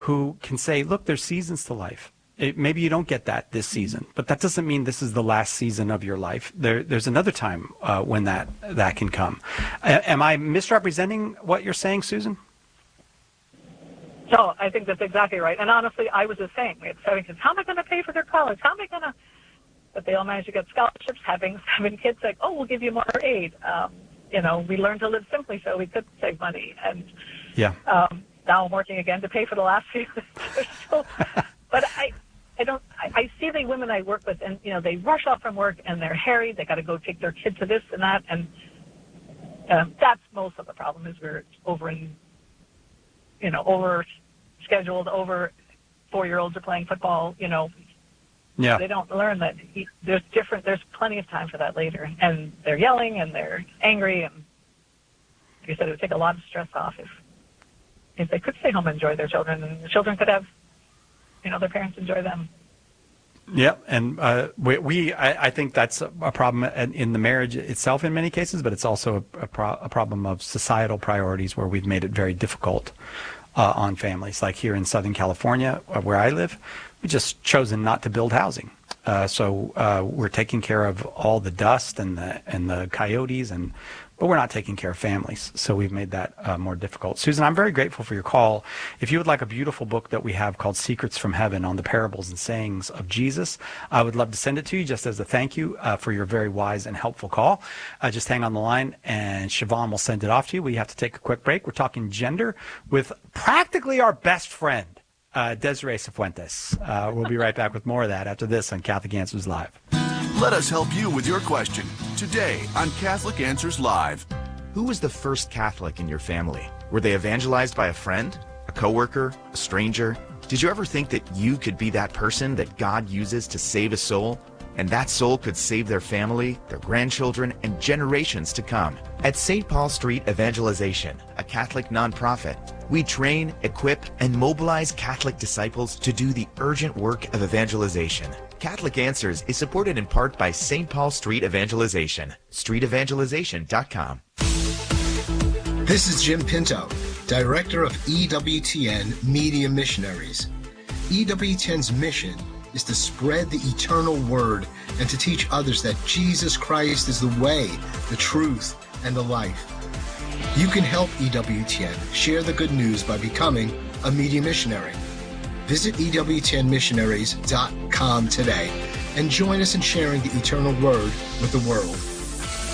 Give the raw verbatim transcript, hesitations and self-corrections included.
who can say, look, there's seasons to life. It, maybe you don't get that this season, but that doesn't mean this is the last season of your life. There, there's another time uh, when that that can come. A- am I misrepresenting what you're saying, Susan? No, I think that's exactly right. And honestly, I was the same. We had seven kids. How am I going to pay for their college? How am I going to? But they all managed to get scholarships. Having seven kids, like, oh, we'll give you more aid. Um, you know, we learned to live simply so we could save money. And yeah. Um, now I'm working again to pay for the last few. so, but I. I don't. I, I see the women I work with, and you know, they rush off from work and they're harried. They got to go take their kid to this and that, and um, that's most of the problem. Is we're over in, you know, over scheduled. Over four-year-olds are playing football. You know, yeah. They don't learn that he, there's different. There's plenty of time for that later, and they're yelling and they're angry, and like you said, it would take a lot of stress off if if they could stay home and enjoy their children, and the children could have. You know, their parents enjoy them. Yeah, and uh, we, we I, I think that's a, a problem in the marriage itself in many cases, but it's also a, a, pro- a problem of societal priorities where we've made it very difficult uh, on families. Like here in Southern California, where I live, we just chosen not to build housing. Uh, so uh, we're taking care of all the dust and the and the coyotes, and but we're not taking care of families. So we've made that uh, more difficult. Susan, I'm very grateful for your call. If you would like a beautiful book that we have called Secrets from Heaven on the parables and sayings of Jesus, I would love to send it to you just as a thank you uh, for your very wise and helpful call. Uh, just hang on the line and Siobhan will send it off to you. We have to take a quick break. We're talking gender with practically our best friend, uh, Desiree Cifuentes. Uh, we'll be right back with more of that after this on Catholic Answers Live. Let us help you with your question today on Catholic Answers Live. Who was the first Catholic in your family? Were they evangelized by a friend, a coworker, a stranger? Did you ever think that you could be that person that God uses to save a soul? And that soul could save their family, their grandchildren, and generations to come. At Saint Paul Street Evangelization, a Catholic nonprofit, we train, equip, and mobilize Catholic disciples to do the urgent work of evangelization. Catholic Answers is supported in part by Saint Paul Street Evangelization, street evangelization dot com. This is Jim Pinto, Director of E W T N Media Missionaries. E W T N's mission is to spread the eternal word and to teach others that Jesus Christ is the way, the truth, and the life. You can help E W T N share the good news by becoming a media missionary. Visit E W T N missionaries dot com today and join us in sharing the eternal word with the world.